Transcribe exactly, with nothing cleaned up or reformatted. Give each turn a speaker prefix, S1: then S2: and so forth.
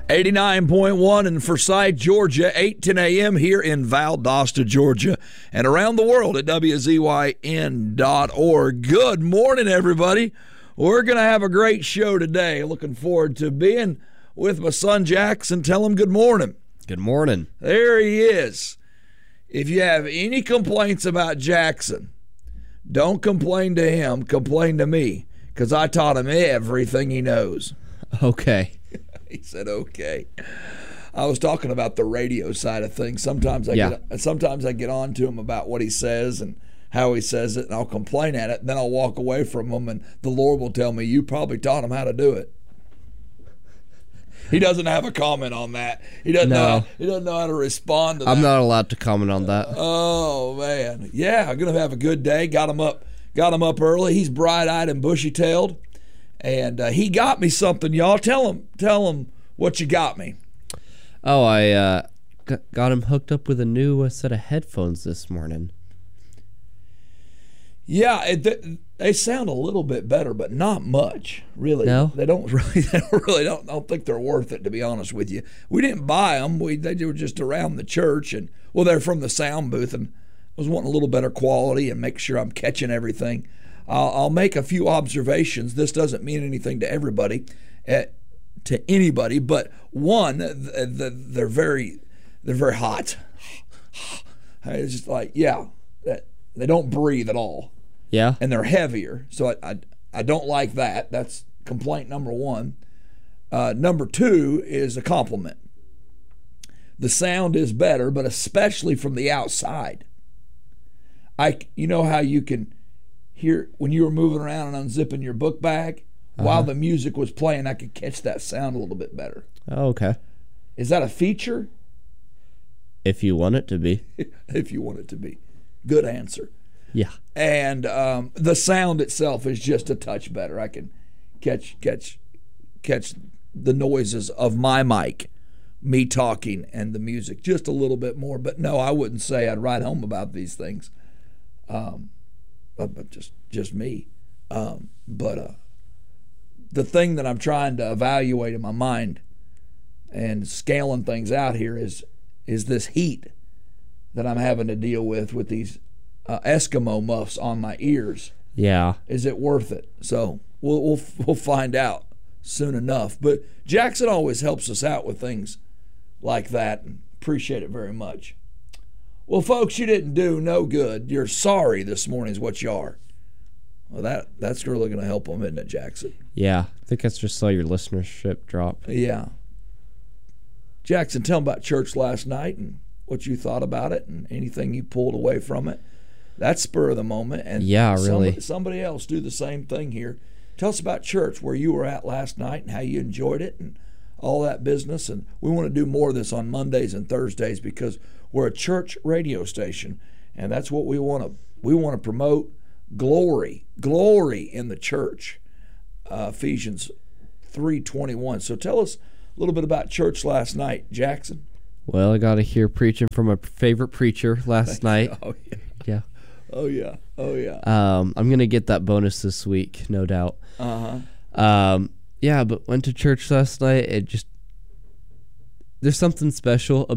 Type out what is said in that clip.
S1: eighty-nine point one in Forsyth, Georgia, eight ten a.m. here in Valdosta, Georgia, and around the world at W Z Y N dot org. Good morning, everybody. We're going to have a great show today. Looking forward to being with my son Jackson. Tell him good morning.
S2: Good morning.
S1: There he is. If you have any complaints about Jackson, don't complain to him, complain to me, because I taught him everything he knows.
S2: Okay.
S1: He said, okay. I was talking about the radio side of things. Sometimes I
S2: Yeah.
S1: get sometimes I get on to him about what he says and how he says it, and I'll complain at it, and then I'll walk away from him, and the Lord will tell me, you probably taught him how to do it. He doesn't have a comment on that. He doesn't
S2: No.
S1: know. He doesn't know how to respond to that.
S2: I'm not allowed to comment on that.
S1: Oh man, yeah, I'm gonna have a good day. Got him up, got him up early. He's bright-eyed and bushy-tailed, and uh, he got me something, y'all. Tell him, tell him what you got me.
S2: Oh, I uh, g- got him hooked up with a new uh, set of headphones this morning.
S1: Yeah, it, they, they sound a little bit better, but not much, really.
S2: No?
S1: They don't really. They don't really. Don't, don't think they're worth it, to be honest with you. We didn't buy them. We they were just around the church, and well, they're from the sound booth, and I was wanting a little better quality and make sure I'm catching everything. I'll, I'll make a few observations. This doesn't mean anything to everybody, uh, to anybody, but one, the, the, they're very, they're very hot. It's just like, yeah, that, they don't breathe at all.
S2: Yeah?
S1: And they're heavier, so I, I, I don't like that. That's complaint number one. Uh, number two is a compliment. The sound is better, but especially from the outside. I, you know how you can hear when you were moving around and unzipping your book bag?
S2: Uh-huh.
S1: While the music was playing, I could catch that sound a little bit better.
S2: Oh, okay.
S1: Is that a feature?
S2: If you want it to be.
S1: If you want it to be. Good answer.
S2: Yeah.
S1: And um, the sound itself is just a touch better. I can catch catch catch the noises of my mic, me talking, and the music just a little bit more. But no, I wouldn't say I'd write home about these things. Um, but, but just just me. Um, but uh, the thing that I'm trying to evaluate in my mind and scaling things out here is is this heat that I'm having to deal with with these Uh, Eskimo muffs on my ears.
S2: Yeah.
S1: Is it worth it? So we'll we'll we'll find out soon enough. But Jackson always helps us out with things like that, and appreciate it very much. Well, folks, you didn't do no good. You're sorry this morning is what you are. Well, that that's really going to help them, isn't it, Jackson?
S2: Yeah. I think I just saw your listenership drop.
S1: Yeah. Jackson, tell them about church last night and what you thought about it and anything you pulled away from it. That's spur of the moment. And
S2: Yeah, really.
S1: Somebody, somebody else do the same thing here. Tell us about church, where you were at last night and how you enjoyed it and all that business. And we want to do more of this on Mondays and Thursdays because we're a church radio station, and that's what we want to we want to promote. Glory, glory in the church. Uh, Ephesians three twenty-one. So tell us a little bit about church last night, Jackson.
S2: Well, I got to hear preaching from a favorite preacher last night.
S1: Oh, yeah.
S2: Yeah.
S1: Oh, yeah. Oh, yeah.
S2: Um, I'm going to get that bonus this week, no doubt.
S1: Uh-huh.
S2: Um, yeah, but went to church last night. It just, there's something special